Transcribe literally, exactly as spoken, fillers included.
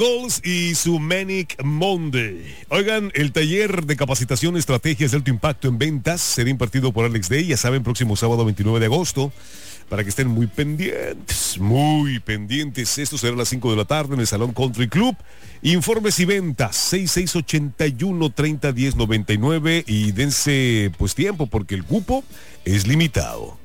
Goals y su Manic Monday. Oigan, el taller de capacitación estrategias de alto impacto en ventas será impartido por Alex Day, ya saben, próximo sábado veintinueve de agosto, para que estén muy pendientes, muy pendientes. Esto será a las cinco de la tarde en el Salón Country Club. Informes y ventas, seis seis ocho uno, treinta, diez, noventa y nueve, y dense pues tiempo porque el cupo es limitado.